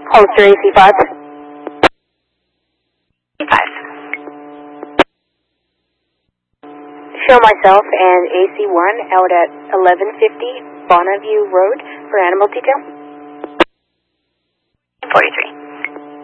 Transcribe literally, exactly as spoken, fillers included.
Holster A C five. five. Show myself and A C one out at eleven fifty Bonneview Road for animal detail. forty-three.